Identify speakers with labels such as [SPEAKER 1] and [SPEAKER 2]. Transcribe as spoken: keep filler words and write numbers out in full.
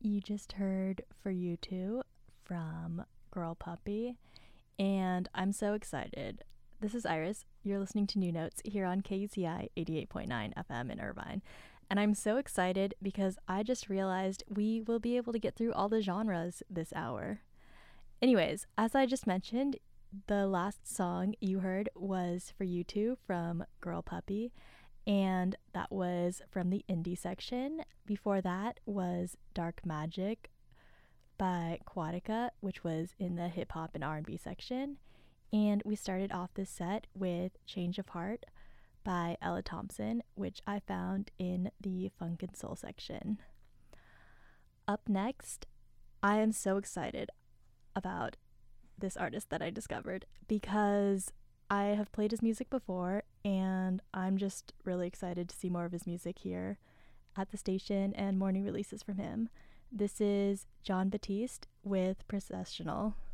[SPEAKER 1] You just heard For You Two from Girl Puppy, and I'm so excited. This is Iris. You're listening to New Notes here on K U C I eighty-eight point nine F M in Irvine. And I'm so excited because I just realized we will be able to get through all the genres this hour. Anyways, as I just mentioned, the last song you heard was For You Two from Girl Puppy, and that was from the indie section. Before that was Dark Magic by Quatica, which was in the hip hop and R and B section. And we started off this set with Change of Heart by Ella Thompson, which I found in the funk and soul section. Up next, I am so excited about this artist that I discovered because I have played his music before, and I'm just really excited to see more of his music here at the station and more new releases from him. This is John Batiste with Processional.